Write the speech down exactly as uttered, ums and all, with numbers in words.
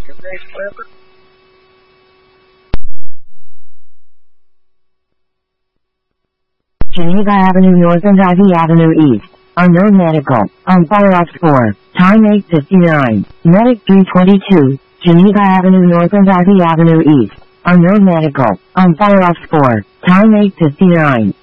Your base clever? Geneva Avenue North and Ivy Avenue East. Unknown medical. On fire off four. Time eight fifty-nine. Medic three twenty-two. Geneva Avenue North and Ivy Avenue East. Unknown medical. On fire off four. Time eight fifty-nine.